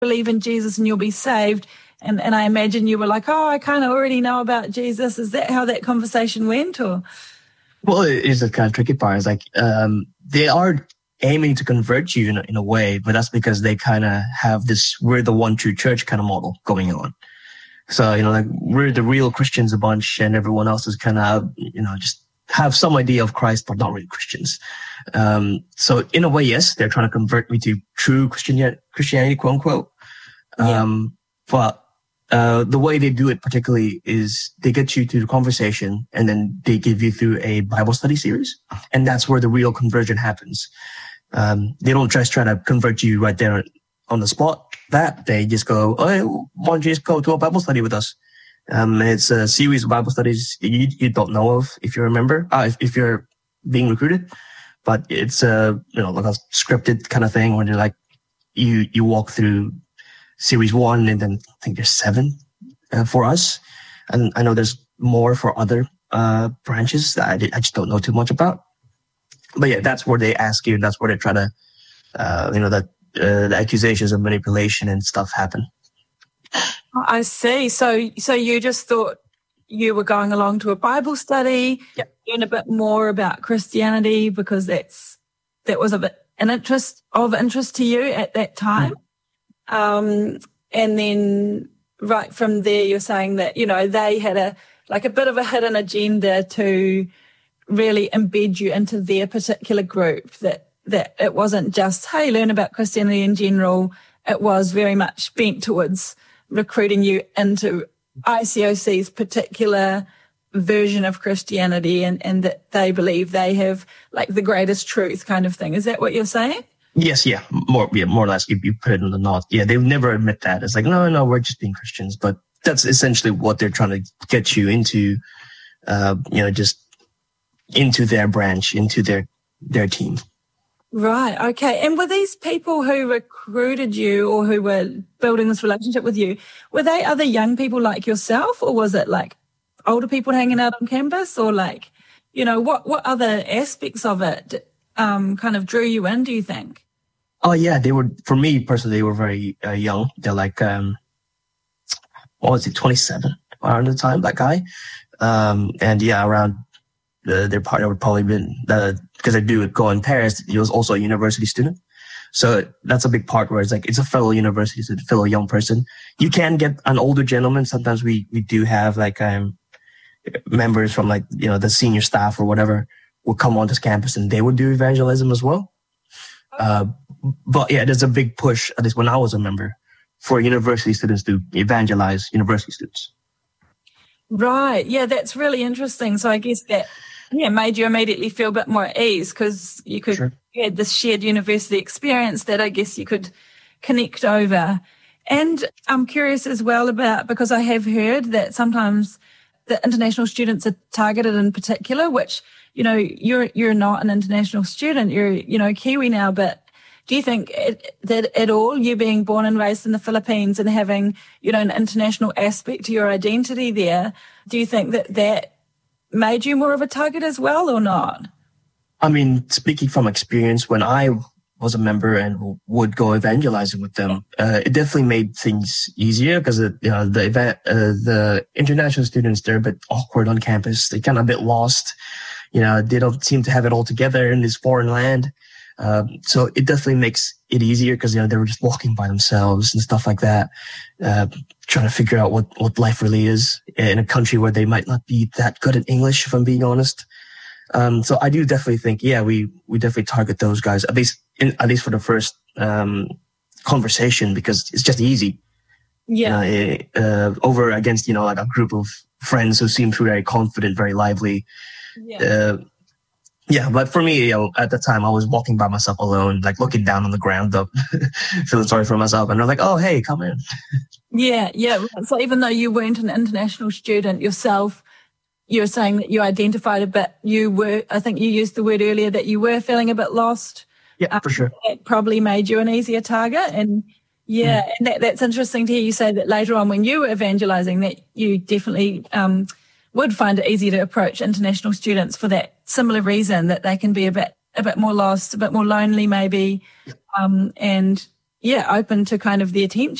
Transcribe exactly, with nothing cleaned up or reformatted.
believe in Jesus and you'll be saved. And and I imagine you were like, oh, I kind of already know about Jesus. Is that how that conversation went? Or well, it is the kind of tricky part. It's like um, they are aiming to convert you in a, in a way, but that's because they kind of have this we're the one true church kind of model going on. So, you know, like we're the real Christians a bunch and everyone else is kind of, you know, just have some idea of Christ, but not really Christians. Um, so in a way, yes, they're trying to convert me to true Christian, Christianity, quote unquote. Um, yeah. But, uh, the way they do it particularly is they get you to the conversation and then they give you through a Bible study series. And that's where the real conversion happens. Um, they don't just try to convert you right there on the spot. That they just go, oh, why don't you just go to a Bible study with us? Um, it's a series of Bible studies you, you don't know of, if you remember, uh, if, if you're being recruited. But it's a, you know, like a scripted kind of thing where they're like, you, you walk through series one and then I think there's seven uh, for us. And I know there's more for other, uh, branches that I, did, I just don't know too much about. But yeah, that's where they ask you. That's where they try to, uh, you know, that, uh, the accusations of manipulation and stuff happen. I see. So, so you just thought you were going along to a Bible study, yep. learn a bit more about Christianity because that's, that was a bit an interest of interest to you at that time. Mm. Um, and then right from there, you're saying that, you know, they had a, like a bit of a hidden agenda to really embed you into their particular group, that that it wasn't just, hey, learn about Christianity in general. It was very much bent towards recruiting you into I C O C's particular version of Christianity and, and that they believe they have like the greatest truth kind of thing. Is that what you're saying? Yes, yeah, more, yeah, more or less. You, you put it in the knot. Yeah, they would never admit that. It's like, no, no, we're just being Christians. But that's essentially what they're trying to get you into, uh, you know, just into their branch, into their, their team. Right. Okay. And were these people who recruited you or who were building this relationship with you, were they other young people like yourself, or was it like older people hanging out on campus, or like, you know, what, what other aspects of it, um, kind of drew you in, do you think? Oh yeah. They were, for me personally, they were very uh, young. They're like, um, what was it? twenty-seven around the time, that guy. Um, and yeah, around Uh, their partner would probably been, uh, because I do go in Paris, he was also a university student. So that's a big part where it's like, it's a fellow university student, fellow young person. You can get an older gentleman. Sometimes we, we do have like, um, members from like, you know, the senior staff or whatever will come on this campus and they would do evangelism as well. Uh, but yeah, there's a big push, at least when I was a member, for university students to evangelize university students. Right. Yeah, that's really interesting. So I guess that, yeah, made you immediately feel a bit more at ease because you could, sure. you had this shared university experience that I guess you could connect over. And I'm curious as well about, because I have heard that sometimes the international students are targeted in particular, which, you know, you're, you're not an international student, you're, you know, Kiwi now, but do you think it, that at all, you being born and raised in the Philippines and having, you know, an international aspect to your identity there, do you think that that made you more of a target as well or not? I mean, speaking from experience, when I was a member and would go evangelizing with them, uh, it definitely made things easier because, you know, the event, uh, the international students, they're a bit awkward on campus. They're kind of a bit lost. You know, they don't seem to have it all together in this foreign land. Um, so it definitely makes it easier because, you know, they were just walking by themselves and stuff like that, uh, trying to figure out what, what life really is in a country where they might not be that good at English, if I'm being honest. Um, so I do definitely think, yeah, we, we definitely target those guys, at least, in, at least for the first, um, conversation, because it's just easy. Yeah. You know, uh, over against, you know, like a group of friends who seem very confident, very lively. Yeah. Uh, Yeah, but for me, you know, at the time, I was walking by myself alone, like looking down on the ground, up, feeling sorry for myself. And they're like, oh, hey, come in. Yeah, yeah. So even though you weren't an international student yourself, you were saying that you identified a bit, you were, I think you used the word earlier, that you were feeling a bit lost. Yeah, um, for sure. It probably made you an easier target. And yeah, mm. and that, that's interesting to hear you say that later on when you were evangelizing, that you definitely um, would find it easier to approach international students for that similar reason, that they can be a bit a bit more lost, a bit more lonely maybe, um, and yeah, open to kind of the attention